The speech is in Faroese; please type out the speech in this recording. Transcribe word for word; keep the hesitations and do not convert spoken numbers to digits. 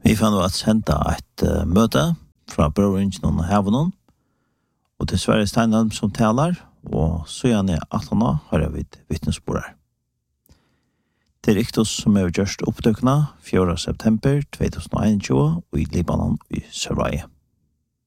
Vi fann jo at senda et uh, møte fra Brøvringen og Havnen, og til Sverre Steinholm som taler, og så gjerne Atlana har jeg vidt vittnesbordet. Det er riktig som er gjørst oppdøkene fjorda september tjueogtjúgu og i Libanon i Sørveie.